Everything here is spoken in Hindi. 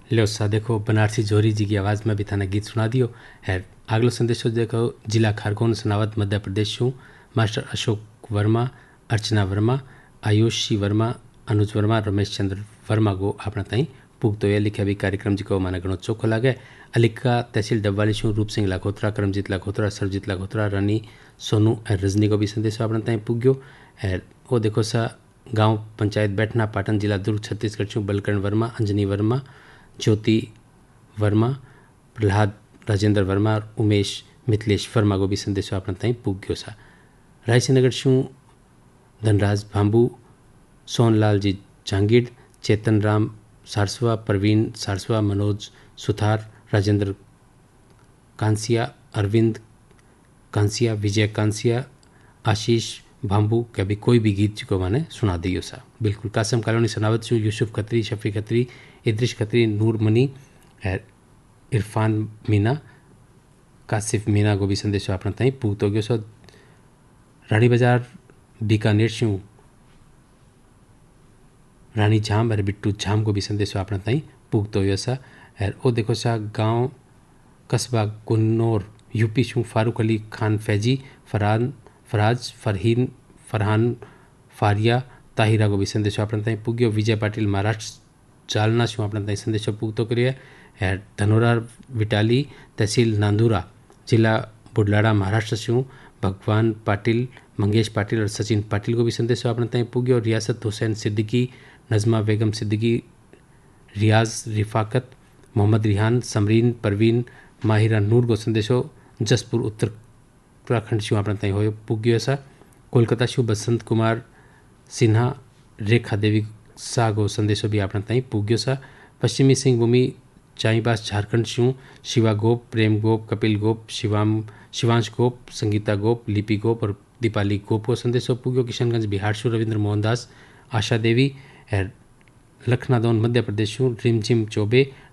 लो सा देखो बनारसी जोरी जी की आवाज़ में भी थाने गीत सुना दियो है। अगलो संदेशो देखो जिला खारगोन सनावत मध्य प्रदेश छूँ मास्टर अशोक वर्मा, अर्चना वर्मा, आयुषी वर्मा, अनुज वर्मा, रमेश चंद्र वर्मा को अपना ताई पुगतो ये लिखे भी कार्यक्रम जी को माने घणो चोखो लागे। अलिका तहसील डब्वाली छूँ रूप सिंह लाखोत्रा, करमजीत लाखोत्रा, सरजीत लाखोत्रा, रानी सोनू और रजनी को भी संदेशो अपना ताई पुग्यो है। वो देखो सा गांव पंचायत बैठना पाटन जिला दुर्ग छत्तीसगढ़ छूँ बलकर्ण वर्मा, अंजनी वर्मा, ज्योति वर्मा, प्रहलाद राजेंद्र वर्मा और उमेश मिथिलेश वर्मा को भी संदेशो अपना ताई पुग्यो सा। रायसीनगर छूँ धनराज भांबू, सोनलाल जी जांगीड़, चेतन राम सारस्वा, प्रवीण सारस्वा, मनोज सुथार, राजेंद्र कांसिया, अरविंद कांसिया, विजय कांसिया, आशीष भांबू के भी कोई भी गीत को मैंने सुना दियो सा। बिल्कुल कासम कॉलोनी सनावत छूँ यूसुफ खत्री, शफी खत्री, इद्रिश खत्री, नूर मनी, इरफान मीना, कासिफ मीना को भी संदेशो अपना ताई पुगतो गयो सो। रानी बाजार बीकानेर छूँ रानी झाम और बिट्टू झाम को भी संदेशो अपना ताई पुगतो गयो सा। और ओ देखो सा गांव कस्बा कुन्नौर यूपी छूँ फारूक अली खान फैजी, फराज फरहीन फरहान फारिया ताहिरा को भी संदेशो अपना ताई पुग्यो। विजय पाटिल महाराष्ट्र जालना छूँ अपना ताई संदेशो पुगतो करिए। है धनोरा विटाली तहसील नांदूरा जिला बुढ़लाड़ा महाराष्ट्र छूँ भगवान पाटिल, मंगेश पाटिल और सचिन पाटिल को भी संदेशो अपना ताई पुग्यो। रियासत हुसैन सिद्दीकी, नजमा बेगम सिद्दीकी, रियाज रिफाकत, मोहम्मद रिहान, समरीन परवीन, माहिरा नूर को संदेशो जसपुर उत्तराखंड छूँ अपना ताई हो पुग्यो सा। कोलकाता छूँ बसंत कुमार सिन्हा, रेखा देवी शाह को संदेशो भी अपना ताई पुग्यो सा। पश्चिमी सिंह भूमि चाईबास झारखंड छूँ शिवा गोप, प्रेम गोप, कपिल गोप, शिवांश गोप, संगीता गोप, लिपि गोप और दीपाली गोप को संदेशो पुग्यो। किशनगंज बिहार छूँ रविंद्र मोहन दास, आशा देवी, लखनादौन मध्य प्रदेश छूँ रिमझिम चौबे,